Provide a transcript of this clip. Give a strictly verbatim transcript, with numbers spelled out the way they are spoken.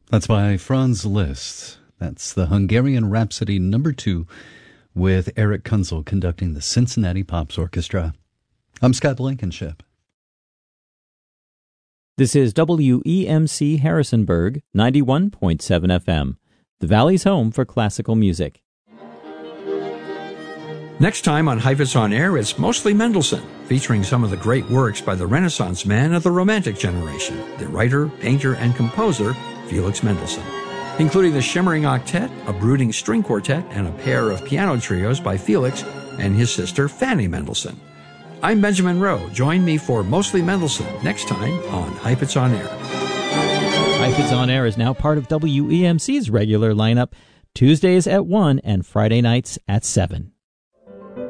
That's by Franz Liszt. That's the Hungarian Rhapsody number two with Eric Kunzel conducting the Cincinnati Pops Orchestra. I'm Scott Blankenship. This is W E M C Harrisonburg, ninety-one point seven F M, the Valley's home for classical music. Next time on Heifetz on Air, it's Mostly Mendelssohn, featuring some of the great works by the Renaissance man of the Romantic generation, the writer, painter, and composer Felix Mendelssohn, including the Shimmering Octet, a brooding string quartet, and a pair of piano trios by Felix and his sister Fanny Mendelssohn. I'm Benjamin Rowe. Join me for Mostly Mendelssohn next time on Heifetz on Air. Heifetz on Air is now part of W E M C's regular lineup, Tuesdays at one and Friday nights at seven.